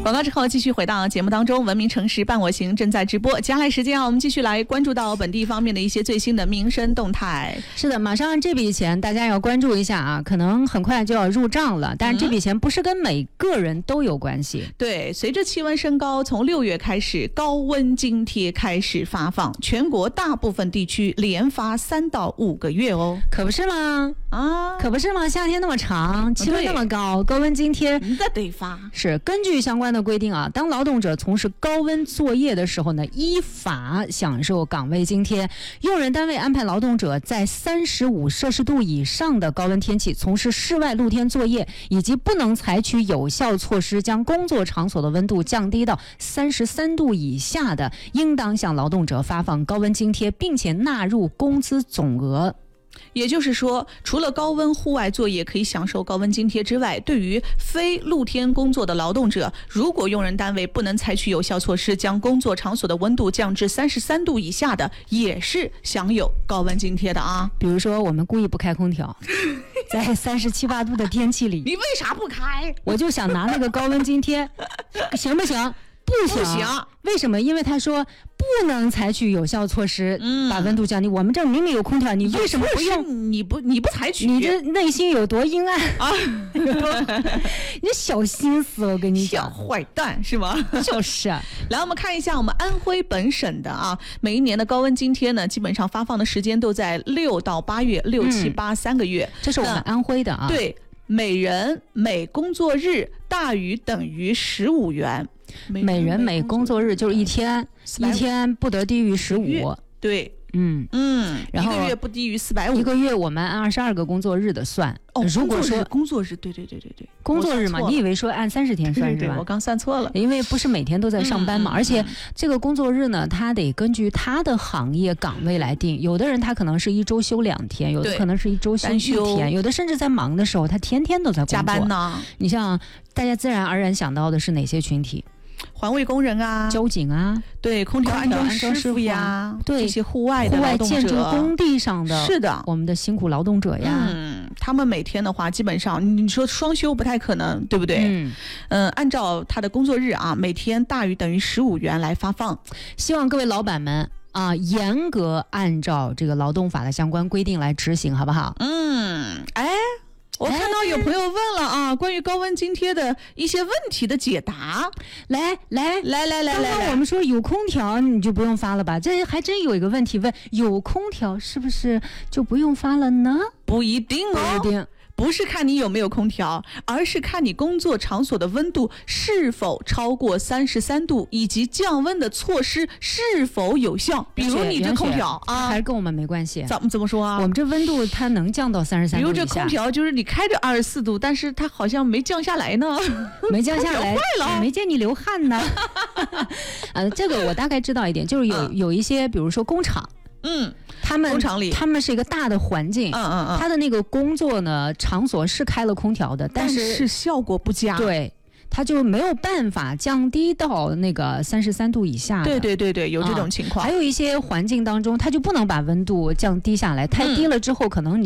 广告之后继续回到节目当中，文明城市伴我行正在直播。接下来时间我们继续来关注到本地方面的一些最新的民生动态。 是的，马上这笔钱大家要关注一下啊，可能很快就要入账了，但是这笔钱不是跟每个人都有关系。 对，随着气温升高，从6月开始，高温津贴开始发放，全国大部分地区连发3到5个月哦。 可不是吗？可不是吗？夏天那么长，气温那么高，高温津贴那得发。 是根据相关的规定啊，当劳动者从事高温作业的时候呢，依法享受岗位津贴。用人单位安排劳动者在35摄氏度以上的高温天气从事室外露天作业，以及不能采取有效措施将工作场所的温度降低到33度以下的，应当向劳动者发放高温津贴，并且纳入工资总额。 也就是说，除了高温户外作业可以享受高温津贴之外，对于非露天工作的劳动者，如果用人单位不能采取有效措施将工作场所的温度降至33度以下的，也是享有高温津贴的啊。 比如说我们故意不开空调在37、8度的天气里， 你为啥不开？ 我就想拿那个高温津贴行不行？不行。为什么？因为他说不能采取有效措施把温度降低。我们这明明有空调，你为什么不用？ 你不采取？ 你这内心有多阴暗啊？你小心思，我跟你讲， 小坏蛋是吗？ 就是来，我们看一下我们安徽本省的啊，每一年的高温津贴呢，基本上发放的时间都在6到8月，6、7、8 3个月。 这是我们安徽的啊。 对，每人每工作日大于等于15元。 每人每工作日就是一天不得低于15。 对，然后一个月不低于450。 一个月我们按22个工作日的算。如果说工作日，对， 工作日嘛，你以为说按30天算是吧？ 对，我刚算错了， 因为不是每天都在上班嘛，而且这个工作日呢，它得根据他的行业岗位来定。有的人他可能是1周休2天，有的可能是1周休1天，有的甚至在忙的时候，他天天都在工作加班呢。 你像大家自然而然想到的是哪些群体？ 环卫工人啊， 交警啊， 对，空调安装师傅呀， 对， 这些户外建筑工地上的， 是的， 我们的辛苦劳动者呀， 他们每天的话，基本上你说双休不太可能，对不对？按照他的工作日啊，每天大于等于15元来发放。 希望各位老板们啊，严格按照这个劳动法的相关规定来执行，好不好？ 我看到有朋友问了啊，关于高温津贴的一些问题的解答。来，刚刚我们说有空调你就不用发了吧？这还真有一个问题问，有空调是不是就不用发了呢？ 不一定哦，不一定。不是看你有没有空调，而是看你工作场所的温度是否超过33度，以及降温的措施是否有效。比如你这空调啊， 还是跟我们没关系。 怎么说啊？ 我们这温度它能降到33度以下。 比如这空调就是你开着24度，但是它好像没降下来呢， 没降下来， 坏了， 没见你流汗呢。这个我大概知道一点，就是有一些，比如说工厂。 工厂里他们是一个大的环境，他的那个工作呢场所是开了空调的，但是效果不佳， 对，他就没有办法降低到那个33度以下的。 对，有这种情况。 还有一些环境当中，他就不能把温度降低下来，太低了之后可能你